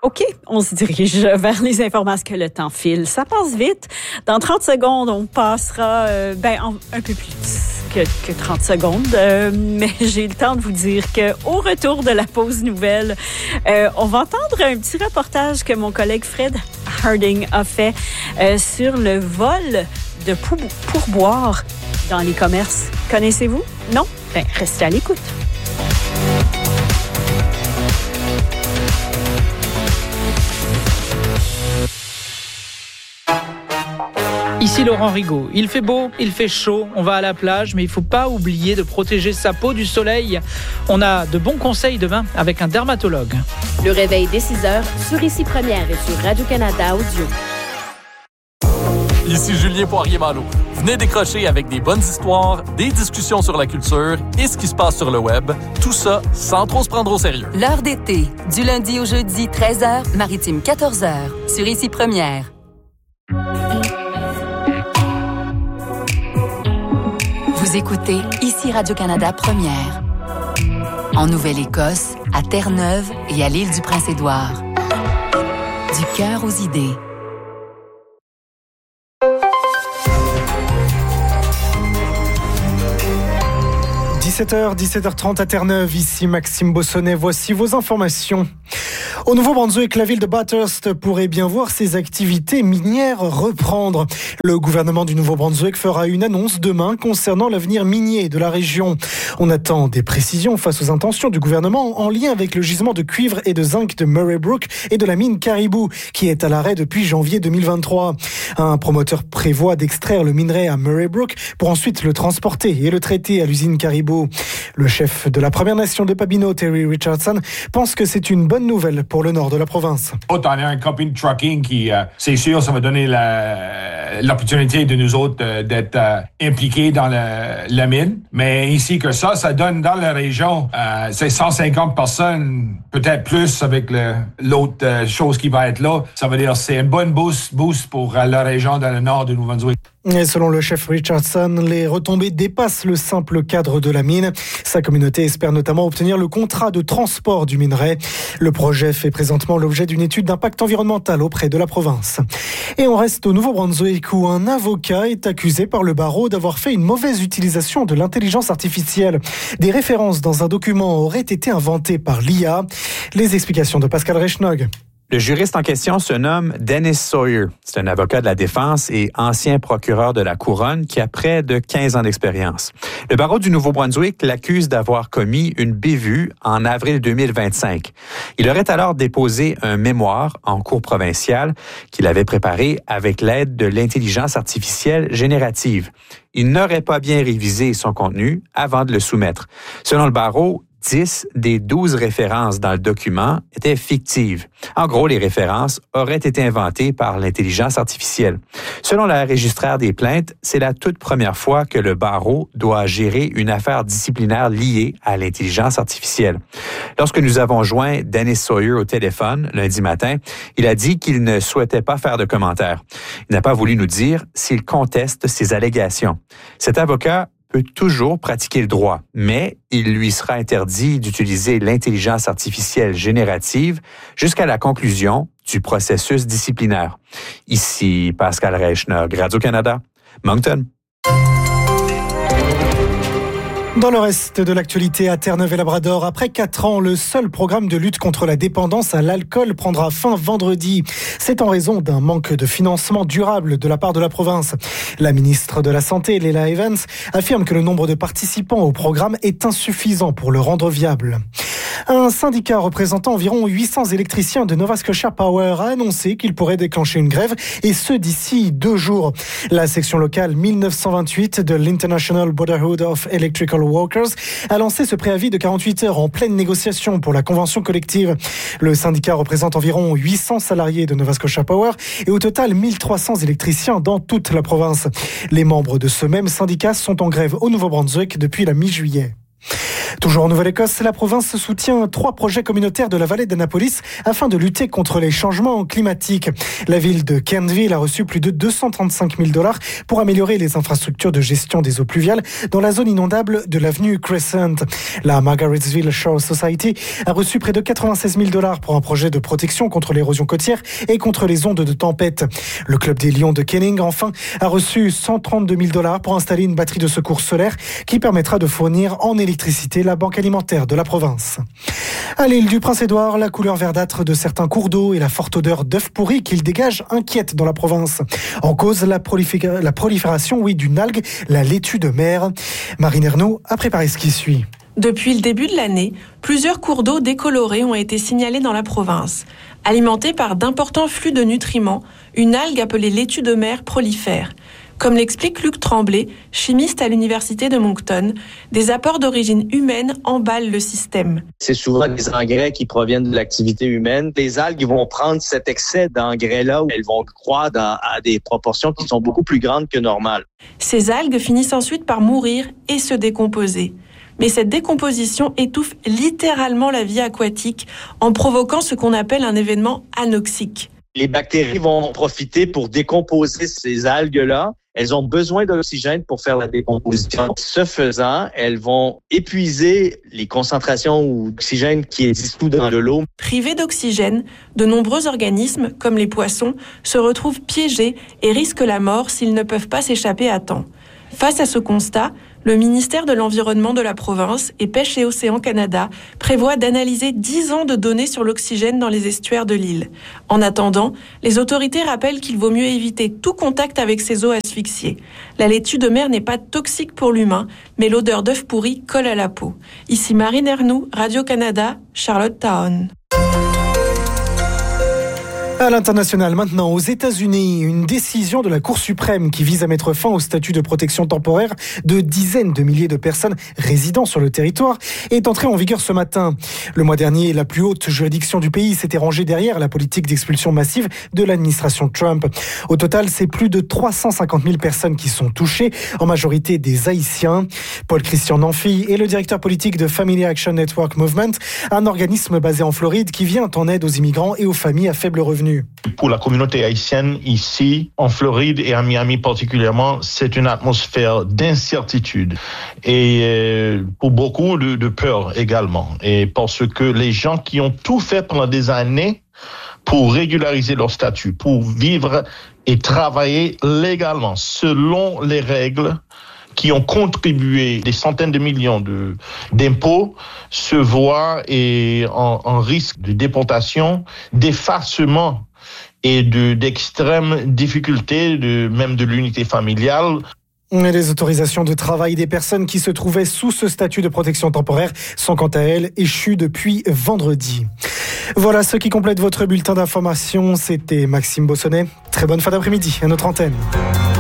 OK, on se dirige vers les informations que le temps file. Ça passe vite. Dans 30 secondes, on passera un peu plus que 30 secondes. Mais j'ai le temps de vous dire qu'au retour de la pause nouvelle, on va entendre un petit reportage que mon collègue Fred Harding a fait sur le vol de pourboires dans les commerces. Connaissez-vous? Non? Ben, restez à l'écoute. Ici Laurent Rigaud. Il fait beau, il fait chaud, on va à la plage, mais il ne faut pas oublier de protéger sa peau du soleil. On a de bons conseils demain avec un dermatologue. Le réveil dès 6h sur Ici Première et sur Radio-Canada Audio. Ici Julien Poirier-Malo. Venez décrocher avec des bonnes histoires, des discussions sur la culture et ce qui se passe sur le web. Tout ça sans trop se prendre au sérieux. L'heure d'été, du lundi au jeudi, 13h, maritime 14h, sur Ici Première. Vous écoutez Ici Radio-Canada Première. En Nouvelle-Écosse, à Terre-Neuve et à l'île du Prince-Édouard. Du cœur aux idées. « 17h30 à Terre-Neuve, ici Maxime Bossonnet. Voici vos informations. Au Nouveau-Brunswick, la ville de Bathurst pourrait bien voir ses activités minières reprendre. Le gouvernement du Nouveau-Brunswick fera une annonce demain concernant l'avenir minier de la région. On attend des précisions face aux intentions du gouvernement en lien avec le gisement de cuivre et de zinc de Murray Brook et de la mine Caribou, qui est à l'arrêt depuis janvier 2023. Un promoteur prévoit d'extraire le minerai à Murray Brook pour ensuite le transporter et le traiter à l'usine Caribou. Le chef de la Première Nation de Papineau, Terry Richardson, pense que c'est une bonne nouvelle pour le nord de la province. On a un compagnie de trucking qui, c'est sûr, ça va donner l'opportunité de nous autres d'être impliqués dans la mine. Mais ici que ça donne dans la région, c'est 150 personnes, peut-être plus avec l'autre chose qui va être là. Ça veut dire c'est un bon boost pour la région dans le nord de Nouveau-Brunswick. Et selon le chef Richardson, les retombées dépassent le simple cadre de la mine. Sa communauté espère notamment obtenir le contrat de transport du minerai. Le projet fait présentement l'objet d'une étude d'impact environnemental auprès de la province. Et on reste au Nouveau-Brunswick où un avocat est accusé par le barreau d'avoir fait une mauvaise utilisation de l'intelligence artificielle. Des références dans un document auraient été inventées par l'IA. Les explications de Pascal Reichnog. Le juriste en question se nomme Dennis Sawyer. C'est un avocat de la défense et ancien procureur de la Couronne qui a près de 15 ans d'expérience. Le barreau du Nouveau-Brunswick l'accuse d'avoir commis une bévue en avril 2025. Il aurait alors déposé un mémoire en cour provinciale qu'il avait préparé avec l'aide de l'intelligence artificielle générative. Il n'aurait pas bien révisé son contenu avant de le soumettre. Selon le barreau, 10 des 12 références dans le document étaient fictives. En gros, les références auraient été inventées par l'intelligence artificielle. Selon la registraire des plaintes, c'est la toute première fois que le barreau doit gérer une affaire disciplinaire liée à l'intelligence artificielle. Lorsque nous avons joint Dennis Sawyer au téléphone lundi matin, il a dit qu'il ne souhaitait pas faire de commentaires. Il n'a pas voulu nous dire s'il conteste ces allégations. Cet avocat peut toujours pratiquer le droit, mais il lui sera interdit d'utiliser l'intelligence artificielle générative jusqu'à la conclusion du processus disciplinaire. Ici Pascal Reichner, Radio-Canada, Moncton. Dans le reste de l'actualité à Terre-Neuve et Labrador, après 4 ans, le seul programme de lutte contre la dépendance à l'alcool prendra fin vendredi. C'est en raison d'un manque de financement durable de la part de la province. La ministre de la Santé, Leila Evans, affirme que le nombre de participants au programme est insuffisant pour le rendre viable. Un syndicat représentant environ 800 électriciens de Nova Scotia Power a annoncé qu'il pourrait déclencher une grève, et ce d'ici 2 jours. La section locale 1928 de l'International Brotherhood of Electrical Workers a lancé ce préavis de 48 heures en pleine négociation pour la convention collective. Le syndicat représente environ 800 salariés de Nova Scotia Power et au total 1300 électriciens dans toute la province. Les membres de ce même syndicat sont en grève au Nouveau-Brunswick depuis la mi-juillet. Toujours en Nouvelle-Écosse, la province soutient 3 projets communautaires de la vallée d'Annapolis afin de lutter contre les changements climatiques. La ville de Kernville a reçu plus de 235 000 $ pour améliorer les infrastructures de gestion des eaux pluviales dans la zone inondable de l'avenue Crescent. La Margarettsville Shore Society a reçu près de 96 000 $ pour un projet de protection contre l'érosion côtière et contre les ondes de tempête. Le club des Lions de Kenning, enfin, a reçu 132 000 $ pour installer une batterie de secours solaire qui permettra de fournir en électricité la banque alimentaire de la province. À l'île du Prince-Édouard, la couleur verdâtre de certains cours d'eau et la forte odeur d'œufs pourris qu'ils dégagent inquiètent dans la province. En cause, la prolifération d'une algue, la laitue de mer. Marine Ernaud a préparé ce qui suit. Depuis le début de l'année, plusieurs cours d'eau décolorés ont été signalés dans la province. Alimentés par d'importants flux de nutriments, une algue appelée laitue de mer prolifère. Comme l'explique Luc Tremblay, chimiste à l'Université de Moncton, des apports d'origine humaine emballent le système. C'est souvent des engrais qui proviennent de l'activité humaine. Les algues vont prendre cet excès d'engrais-là, où elles vont croître à des proportions qui sont beaucoup plus grandes que normales. Ces algues finissent ensuite par mourir et se décomposer. Mais cette décomposition étouffe littéralement la vie aquatique en provoquant ce qu'on appelle un événement anoxique. Les bactéries vont profiter pour décomposer ces algues-là. Elles ont besoin d'oxygène pour faire la décomposition. Ce faisant, elles vont épuiser les concentrations d'oxygène qui est dissous dans de l'eau. Privés d'oxygène, de nombreux organismes, comme les poissons, se retrouvent piégés et risquent la mort s'ils ne peuvent pas s'échapper à temps. Face à ce constat, le ministère de l'Environnement de la province et Pêche et Océan Canada prévoit d'analyser 10 ans de données sur l'oxygène dans les estuaires de l'île. En attendant, les autorités rappellent qu'il vaut mieux éviter tout contact avec ces eaux asphyxiées. La laitue de mer n'est pas toxique pour l'humain, mais l'odeur d'œufs pourris colle à la peau. Ici Marine Ernoux, Radio-Canada, Charlottetown. À l'international maintenant, aux États-Unis, une décision de la Cour suprême qui vise à mettre fin au statut de protection temporaire de dizaines de milliers de personnes résidant sur le territoire est entrée en vigueur ce matin. Le mois dernier, la plus haute juridiction du pays s'était rangée derrière la politique d'expulsion massive de l'administration Trump. Au total, c'est plus de 350 000 personnes qui sont touchées, en majorité des Haïtiens. Paul-Christian Nanfi est le directeur politique de Family Action Network Movement, un organisme basé en Floride qui vient en aide aux immigrants et aux familles à faible revenu. Pour la communauté haïtienne ici, en Floride et à Miami particulièrement, c'est une atmosphère d'incertitude et pour beaucoup de peur également. Et parce que les gens qui ont tout fait pendant des années pour régulariser leur statut, pour vivre et travailler légalement selon les règles, qui ont contribué des centaines de millions d'impôts, se voient en risque de déportation, d'effacement et d'extrêmes difficultés, même de l'unité familiale. Les autorisations de travail des personnes qui se trouvaient sous ce statut de protection temporaire sont quant à elles échues depuis vendredi. Voilà ce qui complète votre bulletin d'information. C'était Maxime Bossonnet. Très bonne fin d'après-midi à notre antenne.